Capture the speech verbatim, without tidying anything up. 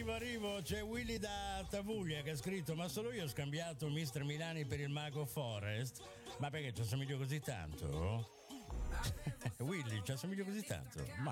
arrivo, arrivo. C'è Willy da Tavuglia che ha scritto: ma solo io ho scambiato mister Milani per il mago Forest? Ma perché ci assomiglio così tanto? Willy, ci assomiglio così tanto? Ma